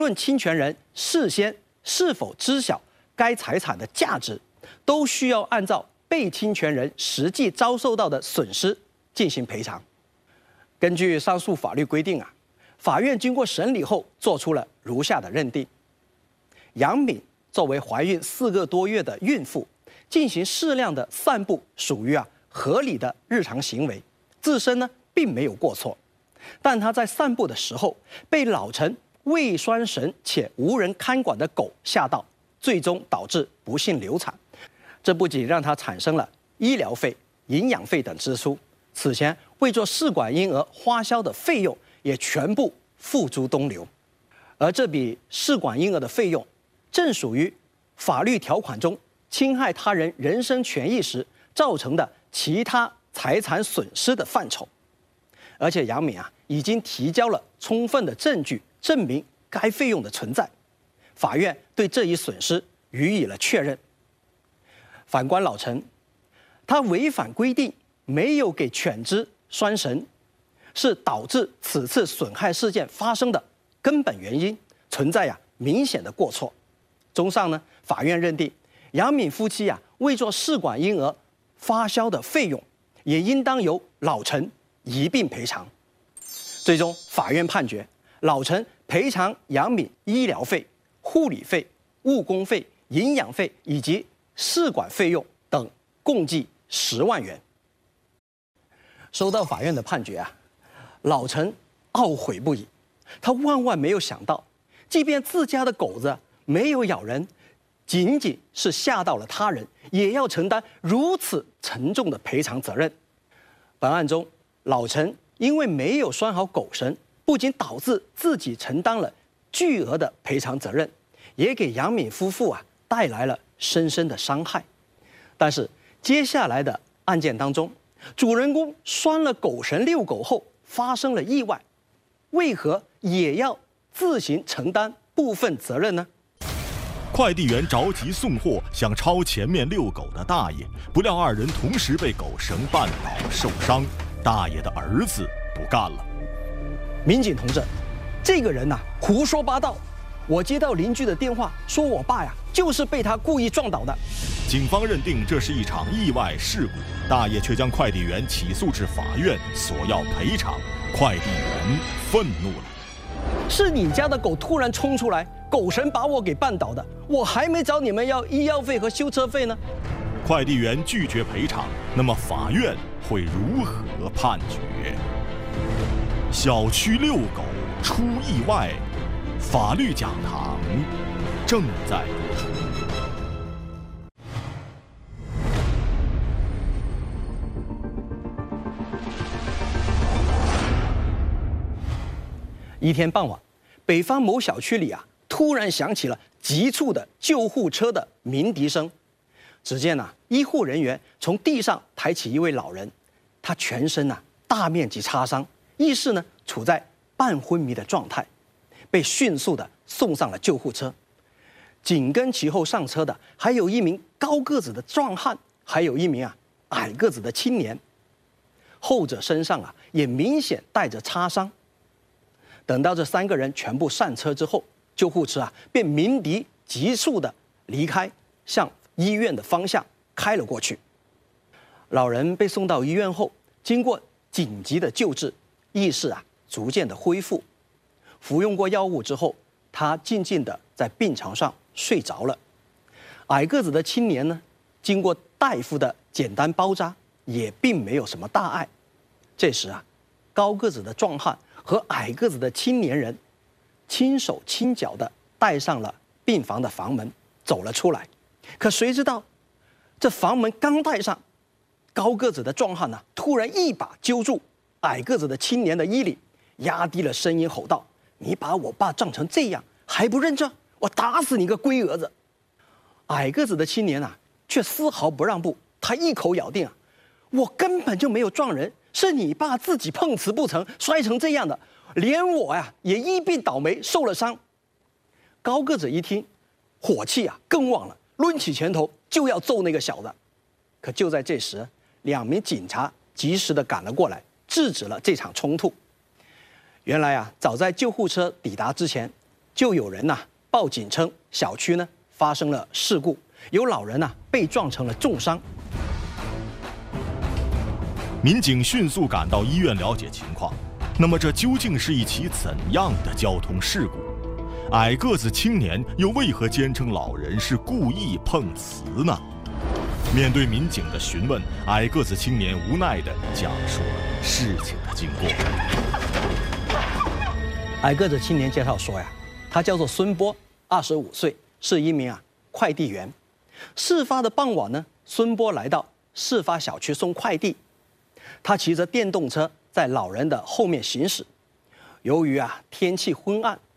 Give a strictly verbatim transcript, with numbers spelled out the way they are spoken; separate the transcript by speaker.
Speaker 1: 论侵权人事先是否知晓该财产的价值，都需要按照被侵权人实际遭受到的损失进行赔偿。根据上述法律规定啊，法院经过审理后做出了如下的认定：杨敏作为怀孕四个多月的孕妇，进行适量的散步属于啊合理的日常行为，自身呢并没有过错。但她在散步的时候被老陈未拴绳且无人看管的狗吓到，最终导致不幸流产。这不仅让她产生了医疗费、营养费等支出，此前为做试管婴儿花销的费用也全部付诸东流。而这笔试管婴儿的费用，正属于法律条款中侵害他人人身权益时造成的其他财产损失的范畴。而且杨敏啊已经提交了充分的证据证明该费用的存在，法院对这一损失予以了确认。反观老陈，他违反规定没有给犬只拴绳，是导致此次损害事件发生的根本原因，存在呀明显的过错。综上呢，法院认定杨敏夫妻啊为做试管婴儿花销的费用，也应当由老陈一并赔偿。最终，法院判决老陈赔偿杨敏医疗费、护理费、误工费、营养费以及试管费用等共计十万元。收到法院的判决啊，老陈懊悔不已，他万万没有想到，即便自家的狗子没有咬人，仅仅是吓到了他人，也要承担如此沉重的赔偿责任。本案中，老陈因为没有拴好狗绳，不仅导致自己承担了巨额的赔偿责任，也给杨敏夫妇啊带来了深深的伤害。但是接下来的案件当中，主人公拴了狗绳遛狗后发生了意外，为何也要自行承担部分责任呢？
Speaker 2: 快递员着急送货，想超前面遛狗的大爷，不料二人同时被狗绳绊倒受伤。大爷的儿子不干了：“
Speaker 1: 民警同志，这个人呐、啊、胡说八道！我接到邻居的电话，说我爸呀就是被他故意撞倒的。”
Speaker 2: 警方认定这是一场意外事故，大爷却将快递员起诉至法院，索要赔偿。快递员愤怒了：“
Speaker 1: 是你家的狗突然冲出来，狗绳把我给绊倒的，我还没找你们要医药费和修车费呢。”
Speaker 2: 快递员拒绝赔偿，那么法院会如何判决？小区遛狗出意外，法律讲堂正在播出。
Speaker 1: 一天傍晚，北方某小区里啊，突然响起了急促的救护车的鸣笛声。只见呐、啊，医护人员从地上抬起一位老人，他全身呐、啊、大面积擦伤，意识呢处在半昏迷的状态，被迅速的送上了救护车。紧跟其后上车的还有一名高个子的壮汉，还有一名啊矮个子的青年，后者身上啊也明显带着擦伤。等到这三个人全部上车之后，救护车啊便鸣笛急速的离开，向医院的方向开了过去。老人被送到医院后，经过紧急的救治，意识啊逐渐的恢复。服用过药物之后，他静静的在病床上睡着了。矮个子的青年呢，经过大夫的简单包扎，也并没有什么大碍。这时啊，高个子的壮汉和矮个子的青年人轻手轻脚的带上了病房的房门，走了出来。可谁知道，这房门刚带上，高个子的壮汉呢、啊，突然一把揪住矮个子的青年的衣领，压低了声音吼道：“你把我爸撞成这样，还不认账？我打死你个龟儿子！”矮个子的青年啊，却丝毫不让步，他一口咬定啊：“我根本就没有撞人，是你爸自己碰瓷不成，摔成这样的，连我呀也一并倒霉，受了伤。”高个子一听，火气啊更旺了，抡起拳头就要揍那个小子。可就在这时，两名警察及时的赶了过来，制止了这场冲突。原来啊，早在救护车抵达之前， 就有人呐、啊、报警称小区呢发生了事故，有老人呐、啊、被撞成了重伤。
Speaker 2: 民警迅速赶到医院了解情况。那么这究竟是一起怎样的交通事故？矮个子青年又为何坚称老人是故意碰瓷呢？面对民警的询问，矮个子青年无奈地讲述了事情的经过。
Speaker 1: 矮个子青年介绍说呀，他叫做孙波，二十五岁，是一名啊快递员。事发的傍晚呢，孙波来到事发小区送快递，他骑着电动车在老人的后面行驶。由于啊天气昏暗，